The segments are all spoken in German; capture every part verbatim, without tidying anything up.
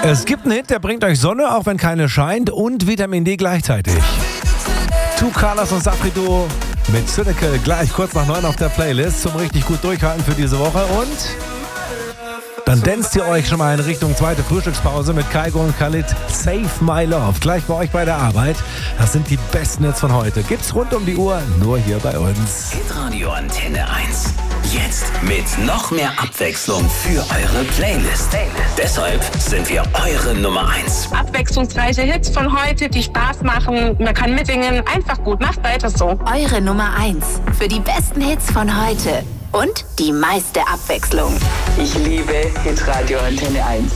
Es gibt einen Hit, der bringt euch Sonne, auch wenn keine scheint, und Vitamin D gleichzeitig. Two Colors und Safri-Duo mit Cynical gleich kurz nach neun auf der Playlist zum richtig gut durchhalten für diese Woche. Und dann danst ihr euch schon mal in Richtung zweite Frühstückspause mit Kygo und Khalid. Save My Love, gleich bei euch bei der Arbeit. Das sind die besten Hits von heute. Gibt's rund um die Uhr, nur hier bei uns. Hitradio Antenne eins. Jetzt mit noch mehr Abwechslung für eure Playlist. Deshalb sind wir eure Nummer eins. Abwechslungsreiche Hits von heute, die Spaß machen. Man kann mitsingen. Einfach gut. Macht weiter so. Eure Nummer eins für die besten Hits von heute. Und die meiste Abwechslung. Ich liebe Hitradio Antenne eins.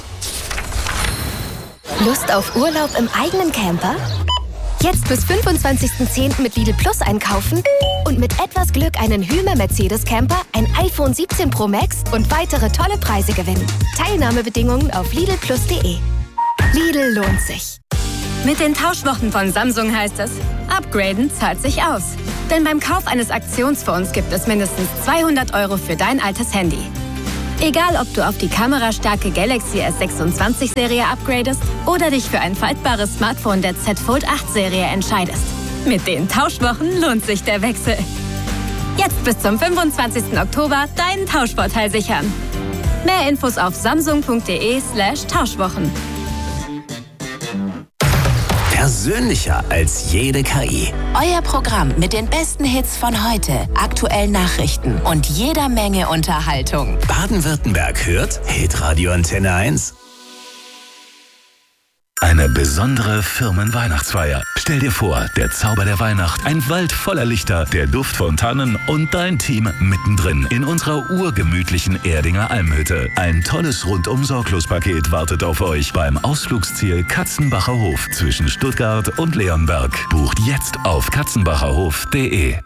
Lust auf Urlaub im eigenen Camper? Jetzt bis fünfundzwanzigsten zehnten mit Lidl Plus einkaufen und mit etwas Glück einen Hymer Mercedes Camper, ein iPhone siebzehn Pro Max und weitere tolle Preise gewinnen. Teilnahmebedingungen auf lidl plus punkt de. Lidl lohnt sich. Mit den Tauschwochen von Samsung heißt es, upgraden zahlt sich aus. Denn beim Kauf eines Aktionsphones gibt es mindestens zweihundert Euro für dein altes Handy. Egal, ob du auf die kamerastarke Galaxy S sechsundzwanzig Serie upgradest oder dich für ein faltbares Smartphone der Z Fold acht Serie entscheidest. Mit den Tauschwochen lohnt sich der Wechsel. Jetzt bis zum fünfundzwanzigsten Oktober deinen Tauschvorteil sichern. Mehr Infos auf samsung punkt de slash Tauschwochen. Persönlicher als jede K I. Euer Programm mit den besten Hits von heute, aktuellen Nachrichten und jeder Menge Unterhaltung. Baden-Württemberg hört Hitradio Antenne eins. Eine besondere Firmenweihnachtsfeier. Stell dir vor, der Zauber der Weihnacht, ein Wald voller Lichter, der Duft von Tannen und dein Team mittendrin in unserer urgemütlichen Erdinger Almhütte. Ein tolles Rundum-Sorglos-Paket wartet auf euch beim Ausflugsziel Katzenbacher Hof zwischen Stuttgart und Leonberg. Bucht jetzt auf katzenbacherhof punkt de.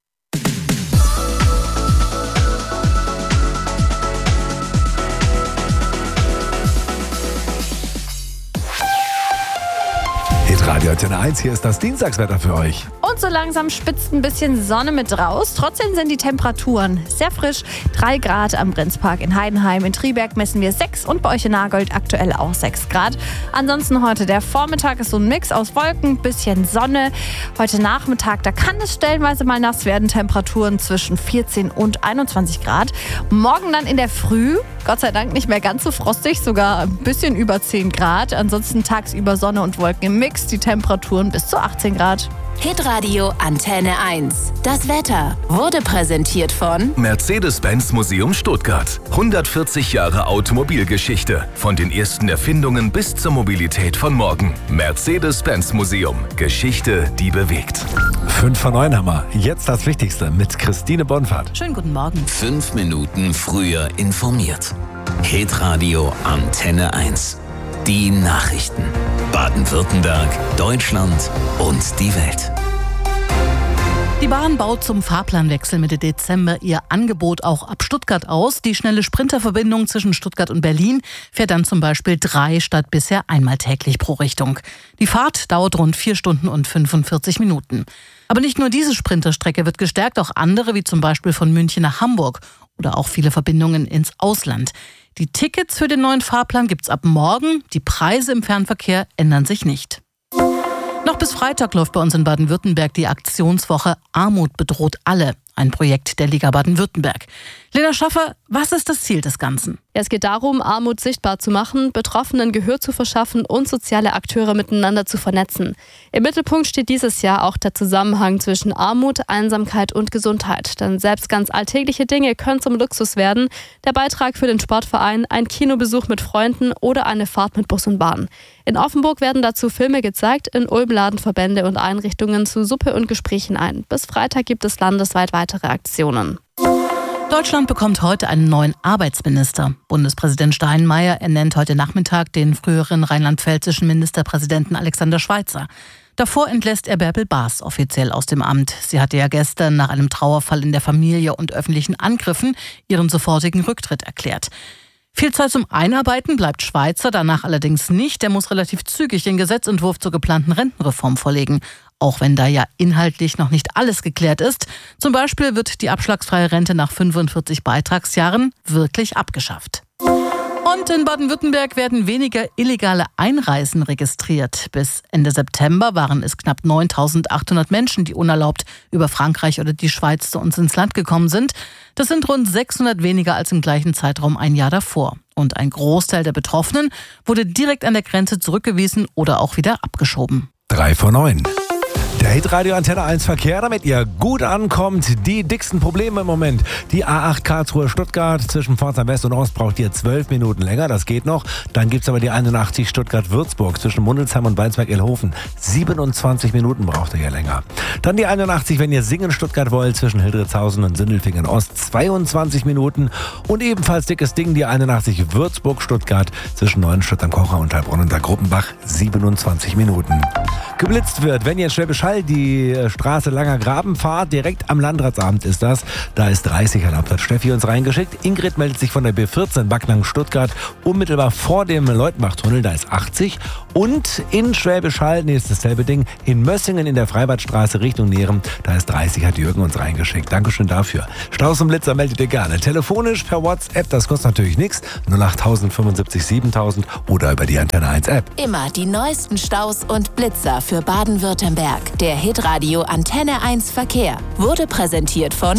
Radio Antenne eins, hier ist das Dienstagswetter für euch. Und so langsam spitzt ein bisschen Sonne mit raus. Trotzdem sind die Temperaturen sehr frisch. drei Grad am Brenzpark in Heidenheim. In Triberg messen wir sechs und bei euch in Nagold aktuell auch sechs Grad. Ansonsten heute der Vormittag ist so ein Mix aus Wolken, bisschen Sonne. Heute Nachmittag, da kann es stellenweise mal nass werden. Temperaturen zwischen vierzehn und einundzwanzig Grad. Morgen dann in der Früh, Gott sei Dank nicht mehr ganz so frostig, sogar ein bisschen über zehn Grad. Ansonsten tagsüber Sonne und Wolken im Mix. Die Temperaturen bis zu achtzehn Grad. Hitradio Antenne eins. Das Wetter wurde präsentiert von Mercedes-Benz Museum Stuttgart. hundertvierzig Jahre Automobilgeschichte. Von den ersten Erfindungen bis zur Mobilität von morgen. Mercedes-Benz Museum. Geschichte, die bewegt. Fünf von neun haben wir. Jetzt das Wichtigste mit Christine Bonfahrt. Schönen guten Morgen. Fünf Minuten früher informiert. Hitradio Antenne eins. Die Nachrichten. Baden-Württemberg, Deutschland und die Welt. Die Bahn baut zum Fahrplanwechsel Mitte Dezember ihr Angebot auch ab Stuttgart aus. Die schnelle Sprinterverbindung zwischen Stuttgart und Berlin fährt dann zum Beispiel drei statt bisher einmal täglich pro Richtung. Die Fahrt dauert rund vier Stunden und fünfundvierzig Minuten. Aber nicht nur diese Sprinterstrecke wird gestärkt, auch andere, wie zum Beispiel von München nach Hamburg oder auch viele Verbindungen ins Ausland. Die Tickets für den neuen Fahrplan gibt's ab morgen. Die Preise im Fernverkehr ändern sich nicht. Noch bis Freitag läuft bei uns in Baden-Württemberg die Aktionswoche Armut bedroht alle. Ein Projekt der Liga Baden-Württemberg. Lena Schaffer, was ist das Ziel des Ganzen? Es geht darum, Armut sichtbar zu machen, Betroffenen Gehör zu verschaffen und soziale Akteure miteinander zu vernetzen. Im Mittelpunkt steht dieses Jahr auch der Zusammenhang zwischen Armut, Einsamkeit und Gesundheit. Denn selbst ganz alltägliche Dinge können zum Luxus werden. Der Beitrag für den Sportverein, ein Kinobesuch mit Freunden oder eine Fahrt mit Bus und Bahn. In Offenburg werden dazu Filme gezeigt, in Ulm laden Verbände und Einrichtungen zu Suppe und Gesprächen ein. Bis Freitag gibt es landesweit weitere Aktionen. Deutschland bekommt heute einen neuen Arbeitsminister. Bundespräsident Steinmeier ernennt heute Nachmittag den früheren rheinland-pfälzischen Ministerpräsidenten Alexander Schweitzer. Davor entlässt er Bärbel Baas offiziell aus dem Amt. Sie hatte ja gestern nach einem Trauerfall in der Familie und öffentlichen Angriffen ihren sofortigen Rücktritt erklärt. Viel Zeit zum Einarbeiten bleibt Schweitzer danach allerdings nicht. Er muss relativ zügig den Gesetzentwurf zur geplanten Rentenreform vorlegen. Auch wenn da ja inhaltlich noch nicht alles geklärt ist. Zum Beispiel wird die abschlagsfreie Rente nach fünfundvierzig Beitragsjahren wirklich abgeschafft. Und in Baden-Württemberg werden weniger illegale Einreisen registriert. Bis Ende September waren es knapp neuntausendachthundert Menschen, die unerlaubt über Frankreich oder die Schweiz zu uns ins Land gekommen sind. Das sind rund sechshundert weniger als im gleichen Zeitraum ein Jahr davor. Und ein Großteil der Betroffenen wurde direkt an der Grenze zurückgewiesen oder auch wieder abgeschoben. Drei vor neun. Der Hitradio Antenne eins Verkehr, damit ihr gut ankommt. Die dicksten Probleme im Moment. Die A acht Karlsruhe-Stuttgart zwischen Pforzheim West und Ost braucht ihr zwölf Minuten länger. Das geht noch. Dann gibt es aber die einundachtzig Stuttgart-Würzburg zwischen Mundelsheim und Weinsberg-Illhofen. siebenundzwanzig Minuten braucht ihr hier länger. Dann die einundachtzig, wenn ihr Singen-Stuttgart wollt, zwischen Hildritzhausen und Sindelfingen Ost. zweiundzwanzig Minuten. Und ebenfalls dickes Ding, die einundachtzig Würzburg-Stuttgart zwischen Neuenstadt am Kocher und Heilbronn und der Gruppenbach. siebenundzwanzig Minuten. Geblitzt wird, wenn ihr in Schwäbisch Hall die Straße Langer Graben fahrt, direkt am Landratsamt ist das. Da ist dreißig erlaubt, hat Steffi uns reingeschickt. Ingrid meldet sich von der B vierzehn Backnang Stuttgart, unmittelbar vor dem Leutmachtunnel, da ist achtzig. Und in Schwäbisch Hall, nee, ist dasselbe Ding, in Mössingen in der Freibadstraße Richtung Nehren, da ist dreißig, hat Jürgen uns reingeschickt. Dankeschön dafür. Staus und Blitzer meldet ihr gerne. Telefonisch, per WhatsApp, das kostet natürlich nichts. null acht fünfundsiebzig siebentausend oder über die Antenne eins App. Immer die neuesten Staus und Blitzer für Baden-Württemberg. Der Hitradio Antenne eins Verkehr wurde präsentiert von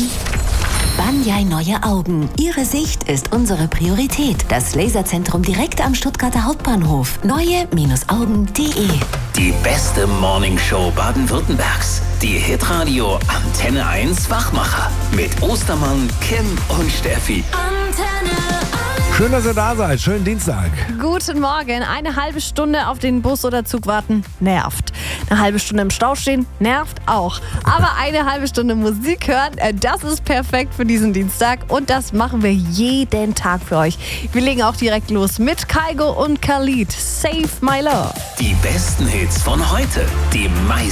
Banyai Neue Augen. Ihre Sicht ist unsere Priorität. Das Laserzentrum direkt am Stuttgarter Hauptbahnhof. neue Augen punkt de. Die beste Morningshow Baden-Württembergs. Die Hitradio Antenne eins Wachmacher. Mit Ostermann, Kim und Steffi. Antenne eins. Schön, dass ihr da seid. Schönen Dienstag. Guten Morgen. Eine halbe Stunde auf den Bus oder Zug warten nervt. Eine halbe Stunde im Stau stehen nervt auch. Aber eine halbe Stunde Musik hören, das ist perfekt für diesen Dienstag. Und das machen wir jeden Tag für euch. Wir legen auch direkt los mit Kygo und Khalid. Save My Love. Die besten Hits von heute. Die meisten